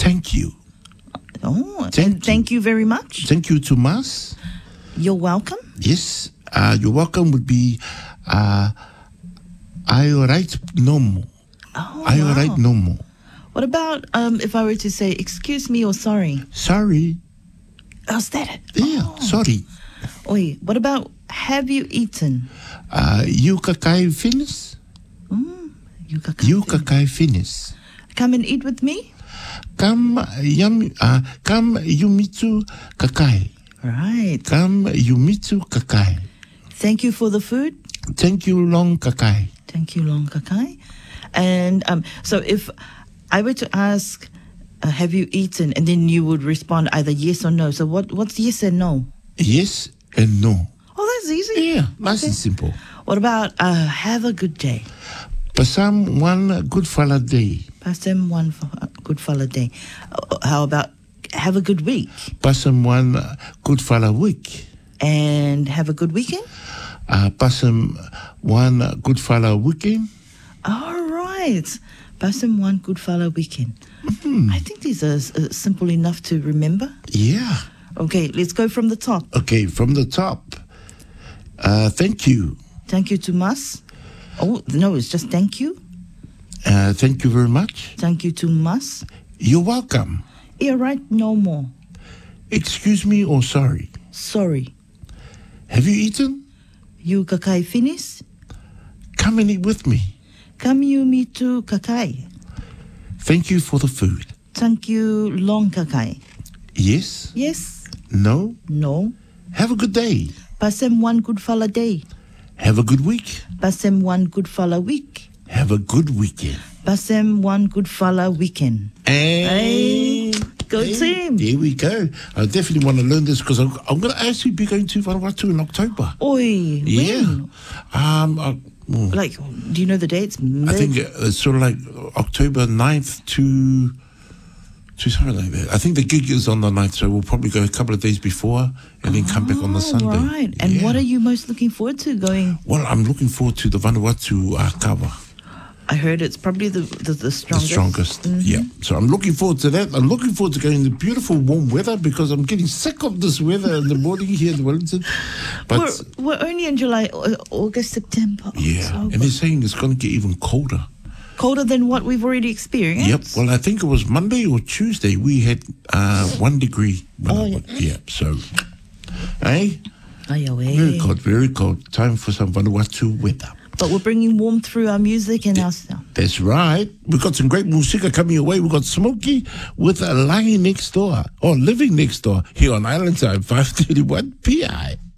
thank you. Oh, Thank and you. thank you very much. Thank you to Mas. You're welcome. Yes, you're welcome would be ai o right no mo. Oh, Ai o wow. right no mo. What about if I were to say, excuse me or sorry? Sorry. How's that? Yeah, sorry. Oi, what about have you eaten? You kakai finis? You kakai. You kakai finis. Come and eat with me? Come yumitsu kakai. Right. Come yumitsu kakai. Thank you for the food. Thank you long kakai. Thank you, Long Kakai. And so if I were to ask, have you eaten? And then you would respond either yes or no. So what's yes and no? Yes and no. Oh, that's easy. Yeah, nice Okay. and simple. What about have a good day? Pasam one good fella day. Pasem one good fella day. How about have a good week? Pasam one good fella week. And have a good weekend? Pasam one good fella weekend. All right. Pasem one good fella weekend. I think these are simple enough to remember. Yeah. Okay, let's go from the top. Okay, from the top. Thank you. Thank you to Mas. Oh, no, it's just thank you. Thank you very much. Thank you to Mas. You're welcome. Yeah, right, no more. Excuse me or sorry. Sorry. Have you eaten? You kakai finis? Come and eat with me. Come you me to kakai. Thank you for the food. Thank you long kakai. Yes? Yes? No? No? Have a good day. Pasem one good fella day. Have a good week. Pasem one good fella week. Have a good weekend. Pasem one good fella weekend. Hey, go team. There we go. I definitely want to learn this because I'm going to actually be going to Vanuatu in October. Oi, when? Like, do you know the dates? I think it's sort of like October 9th to something like that. I think the gig is on the 9th, so we'll probably go a couple of days before and then come back on the Sunday. Right. And what are you most looking forward to going? Well, I'm looking forward to the Vanuatu kawa. I heard it's probably the strongest. The strongest, yeah. So I'm looking forward to that. I'm looking forward to going in the beautiful warm weather because I'm getting sick of this weather in the morning here in Wellington. But we're only in July, August, September. yeah, October. and they're saying it's going to get even colder. Colder than what we've already experienced? Yep. Well, I think it was Monday or Tuesday we had 1 degree. Yeah. So, Ay, away. very cold, very cold. Time for some Vanuatu weather. But we're bringing warmth through our music and our sound. That's right. We've got some great musika coming your way. We've got Smokey with a Lying Next Door, or Living Next Door, here on Island Time, 531 PI.